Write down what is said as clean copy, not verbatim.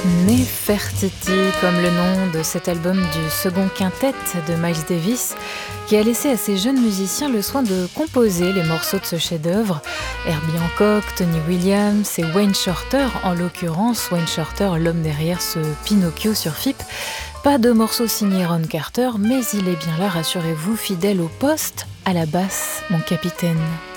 Nefertiti, comme le nom de cet album du second quintet de Miles Davis, qui a laissé à ces jeunes musiciens le soin de composer les morceaux de ce chef-d'œuvre. Herbie Hancock, Tony Williams et Wayne Shorter, en l'occurrence Wayne Shorter, l'homme derrière ce Pinocchio sur FIP. Pas de morceau signé Ron Carter, mais il est bien là, rassurez-vous, fidèle au poste, à la basse, mon capitaine.